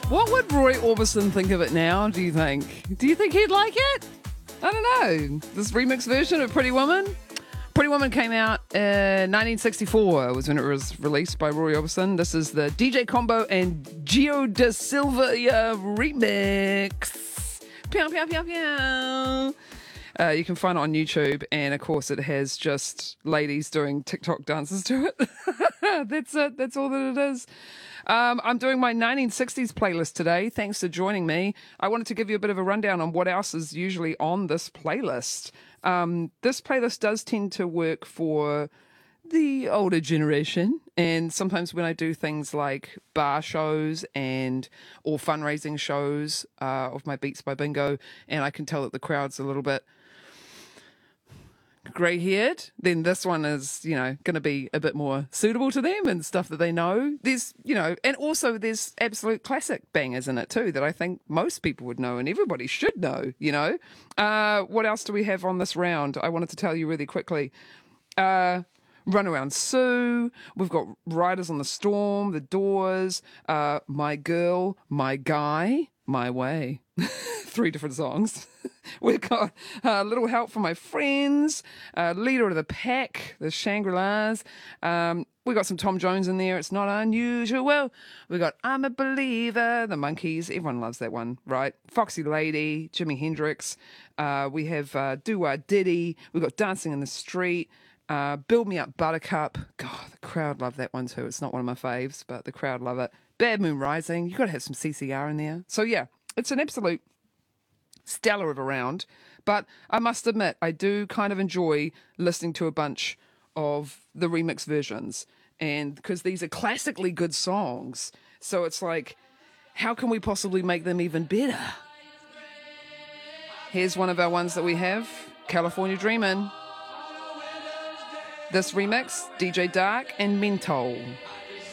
What would Roy Orbison think of it now, do you think? Do you think he'd like it? I don't know. This remix version of Pretty Woman? Pretty Woman came out in 1964 was when it was released by Roy Orbison. This is the DJ Combo and Gio da Silva remix. Pew, pew, pew, pew. You can find it on YouTube, and of course it has just ladies doing TikTok dances to it. That's it. That's all that it is. I'm doing my 1960s playlist today. Thanks for joining me. I wanted to give you a bit of a rundown on what else is usually on this playlist. This playlist does tend to work for the older generation, and sometimes when I do things like bar shows or fundraising shows of my Beats by Bingo, and I can tell that the crowd's a little bit grey-haired, then this one is, going to be a bit more suitable to them and stuff that they know. There's, and also there's absolute classic bangers in it too that I think most people would know and everybody should know, What else do we have on this round? I wanted to tell you really quickly. Runaround Sue. We've got Riders on the Storm, The Doors, My Girl, My Guy, My Way. 3 different songs. We've got Little Help from My Friends, Leader of the Pack, the Shangri-Las. We got some Tom Jones in there. It's not unusual. We got I'm a Believer, the Monkees. Everyone loves that one, right? Foxy Lady, Jimi Hendrix. We have Do Wah Diddy. We've got Dancing in the Street. Build Me Up Buttercup. God, the crowd love that one too. It's not one of my faves, but the crowd love it. Bad Moon Rising. You've got to have some CCR in there. So yeah, it's an absolute stellar of a round. But I must admit, I do kind of enjoy listening to a bunch of the remix versions. And because these are classically good songs. So it's like, how can we possibly make them even better? Here's one of our ones that we have. California Dreamin'. This remix, DJ Dark and Mentol.